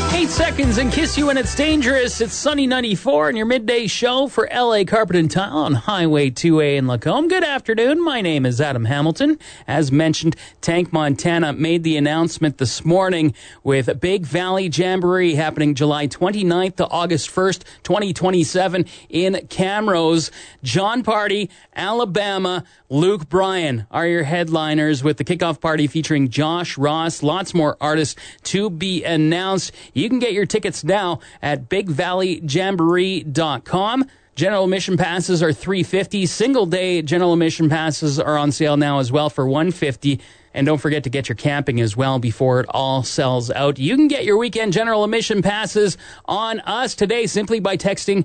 8 seconds and kiss you when it's dangerous. It's Sunny 94 and your midday show for LA Carpet and Tile on Highway 2A in Lacombe. Good afternoon. My name is Adam Hamilton. As mentioned, Tank Montana made the announcement this morning with Big Valley Jamboree happening July 29th to August 1st, 2027 in Camrose. John Party, Alabama, Luke Bryan are your headliners with the kickoff party featuring Josh Ross. Lots more artists to be announced. You can get your tickets now at BigValleyJamboree.com. General admission passes are $350. Single day general admission passes are on sale now as well for $150. And don't forget to get your camping as well before it all sells out. You can get your weekend general admission passes on us today simply by texting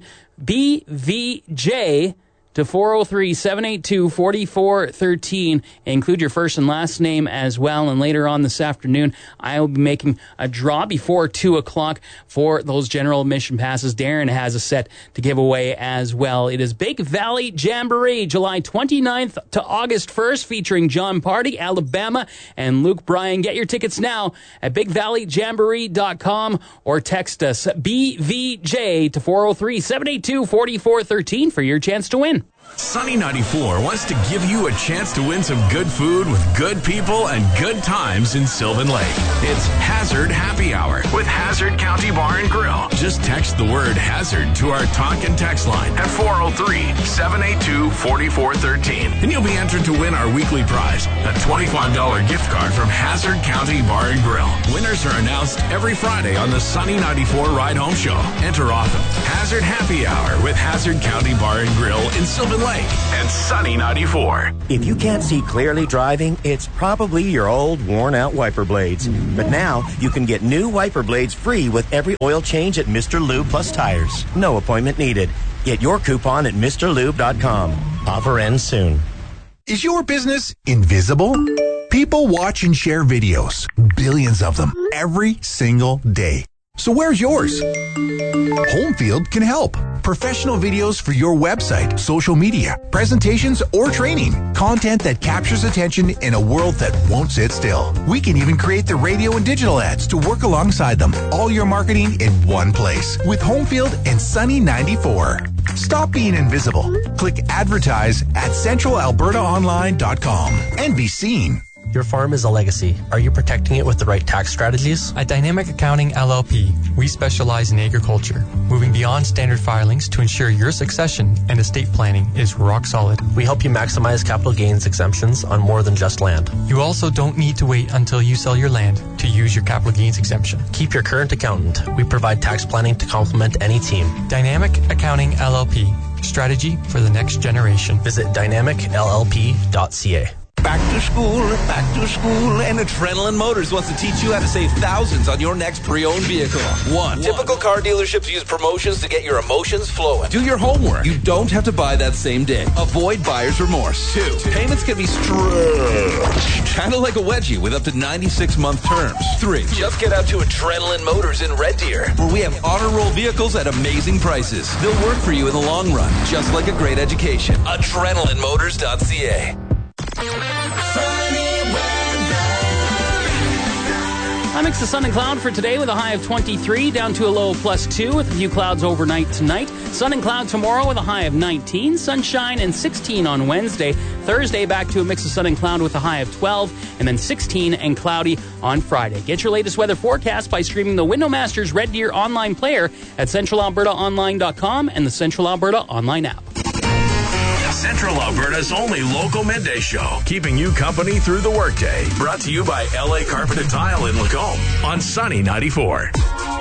BVJ to 403-782-4413. Include your first and last name as well. And later on this afternoon, I will be making a draw before 2 o'clock for those general admission passes. Darren has a set to give away as well. It is Big Valley Jamboree, July 29th to August 1st, featuring John Party, Alabama, and Luke Bryan. Get your tickets now at BigValleyJamboree.com or text us BVJ to 403-782-4413 for your chance to win. Sunny 94 wants to give you a chance to win some good food with good people and good times in Sylvan Lake. It's Hazard Happy Hour with Hazard County Bar and Grill. Just text the word Hazard to our talk and text line at 403-782-4413. And you'll be entered to win our weekly prize, a $25 gift card from Hazard County Bar and Grill. Winners are announced every Friday on the Sunny 94 Ride Home Show. Enter often. Hazard Happy Hour with Hazard County Bar and Grill in Sylvan Lake and Sunny 94. If you can't see clearly driving, it's probably your old worn-out wiper blades. But now you can get new wiper blades free with every oil change at Mr. Lube Plus Tires. No appointment needed. Get your coupon at MrLube.com. Offer ends soon. Is your business invisible? People watch and share videos, billions of them, every single day. So where's yours? Homefield can help. Professional videos for your website, social media, presentations, or training. Content that captures attention in a world that won't sit still. We can even create the radio and digital ads to work alongside them. All your marketing in one place with Homefield and Sunny 94. Stop being invisible. Click advertise at centralalbertaonline.com and be seen. Your farm is a legacy. Are you protecting it with the right tax strategies? At Dynamic Accounting LLP, we specialize in agriculture, moving beyond standard filings to ensure your succession and estate planning is rock solid. We help you maximize capital gains exemptions on more than just land. You also don't need to wait until you sell your land to use your capital gains exemption. Keep your current accountant. We provide tax planning to complement any team. Dynamic Accounting LLP, strategy for the next generation. Visit dynamicllp.ca. Back to school, and Adrenaline Motors wants to teach you how to save thousands on your next pre-owned vehicle. One, typical car dealerships use promotions to get your emotions flowing. Do your homework. You don't have to buy that same day. Avoid buyer's remorse. Two, payments can be stretched, kind of like a wedgie with up to 96-month terms. Three, just get out to Adrenaline Motors in Red Deer, where we have honor roll vehicles at amazing prices. They'll work for you in the long run, just like a great education. AdrenalineMotors.ca. A mix of sun and cloud for today with a high of 23 down to a low of +2 with a few clouds overnight tonight. Sun and cloud tomorrow with a high of 19. Sunshine and 16 on Wednesday. Thursday back to a mix of sun and cloud with a high of 12 and then 16 and cloudy on Friday. Get your latest weather forecast by streaming the Windowmasters Red Deer online player at CentralAlbertaOnline.com and the Central Alberta online app. Central Alberta's only local midday show, keeping you company through the workday. Brought to you by LA Carpet and Tile in Lacombe on Sunny 94.